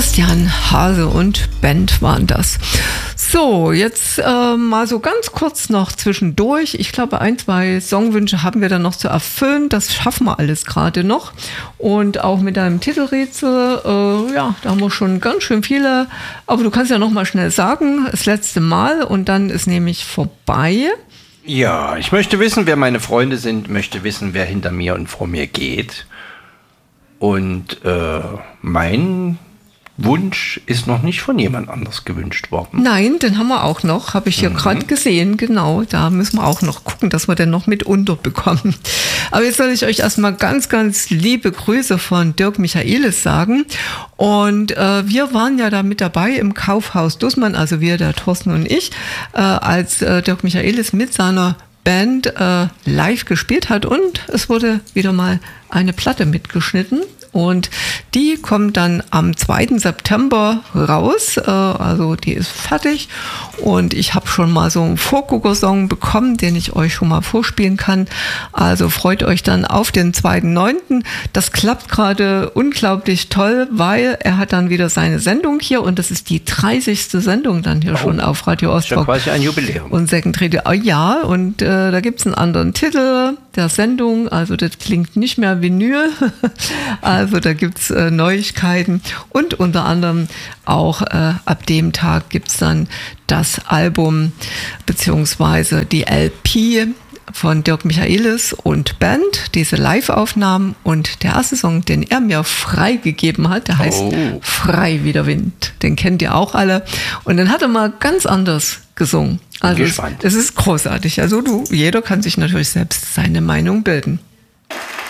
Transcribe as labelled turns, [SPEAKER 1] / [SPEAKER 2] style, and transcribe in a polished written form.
[SPEAKER 1] Christian Hase und Band waren das. So, jetzt mal so ganz kurz noch zwischendurch. Ich glaube, 1, 2 Songwünsche haben wir dann noch zu erfüllen. Das schaffen wir alles gerade noch. Und auch mit deinem Titelrätsel, ja, da haben wir schon ganz schön viele. Aber du kannst ja noch mal schnell sagen, das letzte Mal und dann ist nämlich vorbei.
[SPEAKER 2] Ja, ich möchte wissen, wer meine Freunde sind, möchte wissen, wer hinter mir und vor mir geht. Und mein Wunsch ist noch nicht von jemand anders gewünscht worden.
[SPEAKER 1] Nein, den haben wir auch noch, habe ich hier gerade gesehen, genau. Da müssen wir auch noch gucken, dass wir den noch mit unterbekommen. Aber jetzt soll ich euch erstmal ganz, ganz liebe Grüße von Dirk Michaelis sagen. Und wir waren ja da mit dabei im Kaufhaus Dussmann, also wir, der Thorsten und ich, als Dirk Michaelis mit seiner Band live gespielt hat und es wurde wieder mal eine Platte mitgeschnitten und die kommt dann am 2. September raus, also die ist fertig und ich habe schon mal so einen Vorgucker-Song bekommen, den ich euch schon mal vorspielen kann, also freut euch dann auf den 2.9. Das klappt gerade unglaublich toll, weil er hat dann wieder seine Sendung hier und das ist die 30. Sendung dann hier schon auf Radio Ostrock.
[SPEAKER 2] Das ist ja quasi ein Jubiläum.
[SPEAKER 1] Und ja, und da gibt es einen anderen Titel der Sendung, also das klingt nicht mehr Vinyl, also da gibt es Neuigkeiten und unter anderem auch ab dem Tag gibt es dann das Album beziehungsweise die LP von Dirk Michaelis und Band, diese Live-Aufnahmen und der erste Song, den er mir freigegeben hat, der heißt Frei wie der Wind, den kennt ihr auch alle und den hat er mal ganz anders gesungen. Also es ist großartig, also jeder kann sich natürlich selbst seine Meinung bilden.